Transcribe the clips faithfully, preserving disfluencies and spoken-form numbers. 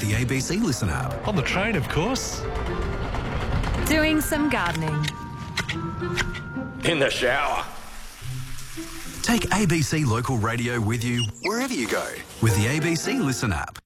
the A B C Listen app. On the train, of course. Doing some gardening. In the shower. Take A B C Local Radio with you wherever you go with the A B C Listen app.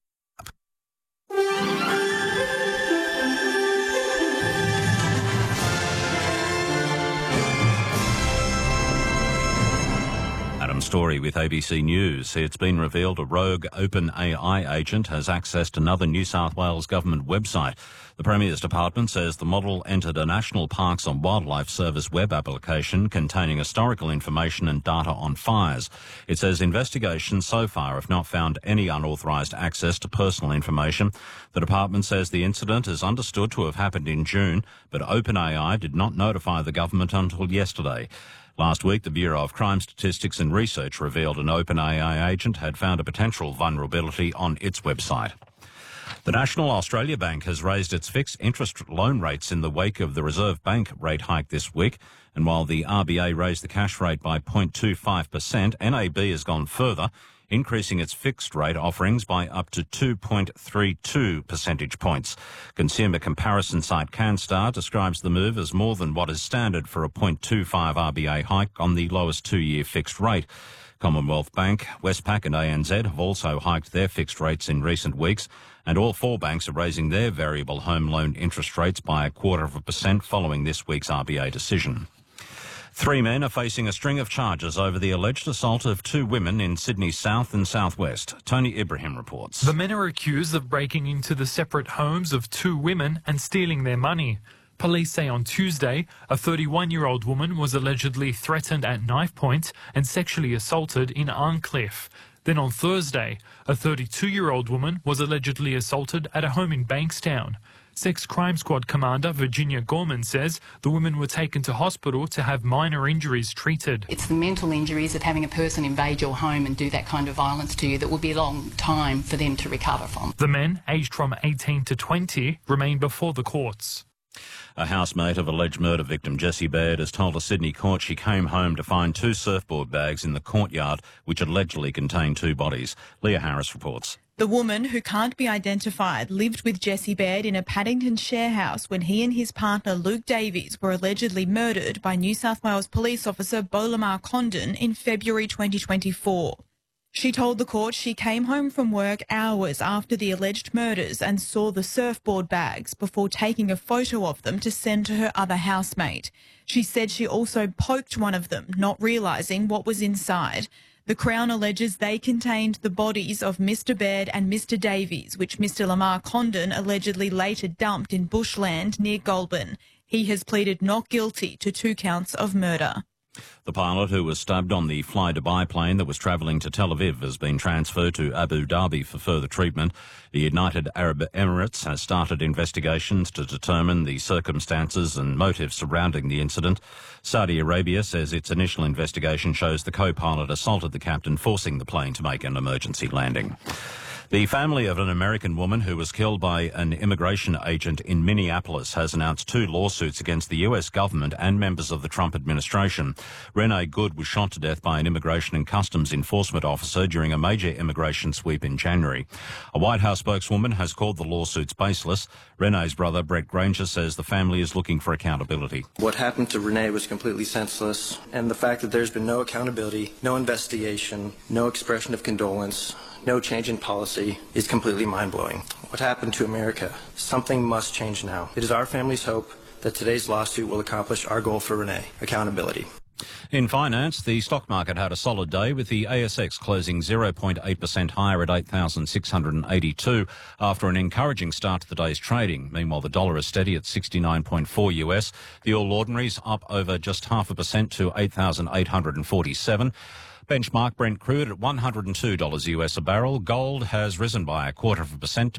Adam Story with A B C News. It's been revealed a rogue OpenAI agent has accessed another New South Wales government website. The Premier's Department says the model entered a National Parks and Wildlife Service web application containing historical information and data on fires. It says investigations so far have not found any unauthorised access to personal information. The department says the incident is understood to have happened in June, but OpenAI did not notify the government until yesterday. Last week, the Bureau of Crime Statistics and Research revealed an OpenAI agent had found a potential vulnerability on its website. The National Australia Bank has raised its fixed interest loan rates in the wake of the Reserve Bank rate hike this week. And while the R B A raised the cash rate by zero point two five percent, N A B has gone further, increasing its fixed rate offerings by up to two point three two percentage points. Consumer comparison site CanStar describes the move as more than what is standard for a zero point two five R B A hike on the lowest two-year fixed rate. Commonwealth Bank, Westpac and A N Z have also hiked their fixed rates in recent weeks, and all four banks are raising their variable home loan interest rates by a quarter of a percent following this week's R B A decision. Three men are facing a string of charges over the alleged assault of two women in Sydney's south and southwest. Tony Ibrahim reports. The men are accused of breaking into the separate homes of two women and stealing their money. Police say on Tuesday, a thirty-one-year-old woman was allegedly threatened at knife point and sexually assaulted in Arncliffe. Then on Thursday, a thirty-two-year-old woman was allegedly assaulted at a home in Bankstown. Sex Crime Squad Commander Virginia Gorman says the women were taken to hospital to have minor injuries treated. It's the mental injuries of having a person invade your home and do that kind of violence to you that will be a long time for them to recover from. The men, aged from eighteen to twenty, remain before the courts. A housemate of alleged murder victim Jessie Baird has told a Sydney court she came home to find two surfboard bags in the courtyard which allegedly contained two bodies. Leah Harris reports. The woman, who can't be identified, lived with Jessie Baird in a Paddington share house when he and his partner Luke Davies were allegedly murdered by New South Wales police officer Bolamar Condon in February twenty twenty-four. She told the court she came home from work hours after the alleged murders and saw the surfboard bags before taking a photo of them to send to her other housemate. She said she also poked one of them, not realising what was inside. The Crown alleges they contained the bodies of Mister Baird and Mister Davies, which Mister Lamar Condon allegedly later dumped in bushland near Goulburn. He has pleaded not guilty to two counts of murder. The pilot who was stabbed on the Fly Dubai plane that was travelling to Tel Aviv has been transferred to Abu Dhabi for further treatment. The United Arab Emirates has started investigations to determine the circumstances and motives surrounding the incident. Saudi Arabia says its initial investigation shows the co-pilot assaulted the captain, forcing the plane to make an emergency landing. The family of an American woman who was killed by an immigration agent in Minneapolis has announced two lawsuits against the U S government and members of the Trump administration. Renee Good was shot to death by an Immigration and Customs Enforcement officer during a major immigration sweep in January. A White House spokeswoman has called the lawsuits baseless. Renee's brother, Brett Granger, says the family is looking for accountability. What happened to Renee was completely senseless, and the fact that there's been no accountability, no investigation, no expression of condolence, no change in policy is completely mind-blowing. What happened to America? Something must change now. It is our family's hope that today's lawsuit will accomplish our goal for Renee, accountability. In finance, the stock market had a solid day with the A S X closing zero point eight percent higher at eight thousand six hundred eighty-two after an encouraging start to the day's trading. Meanwhile, the dollar is steady at sixty-nine point four U S. The All Ordinaries up over just half a percent to eight thousand eight hundred forty-seven. Benchmark Brent crude at one hundred two dollars U S a barrel. Gold has risen by a quarter of a percent